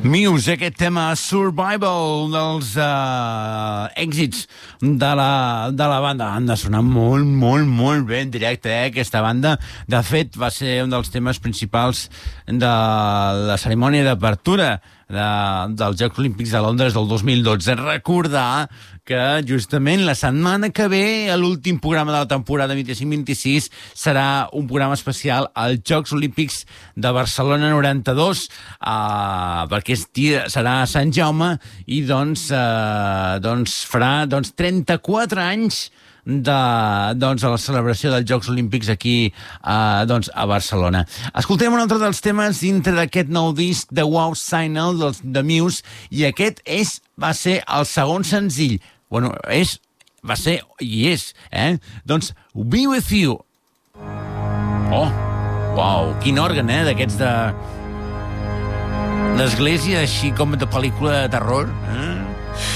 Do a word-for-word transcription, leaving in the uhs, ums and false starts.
Muse, aquest tema Survival, un dels uh, èxits de la, de la banda. Han de sonar molt, molt, molt bé en directe, eh, aquesta banda. De fet, va ser un dels temes principals de la cerimònia d'apertura de, dels Jocs Olímpics de Londres del dos mil dotze. Recordar que justament la setmana que ve, a l'últim programa de la temporada vint-i-cinc vint-i-sis, serà un programa especial als Jocs Olímpics de Barcelona noranta-dos, uh, perquè és dia, serà Sant Jaume, i doncs, uh, doncs farà doncs, trenta-quatre anys de, doncs, a la celebració dels Jocs Olímpics aquí uh, doncs, a Barcelona. Escoltem un altre dels temes dintre d'aquest nou disc de Wow Signal dels de Muse, i aquest és, va ser el segon senzill. Bueno, és, va ser i és, eh? Doncs Be With You. Oh, uau, quin òrgan, eh, d'aquests de... d'església, així com de pel·lícula de terror, eh?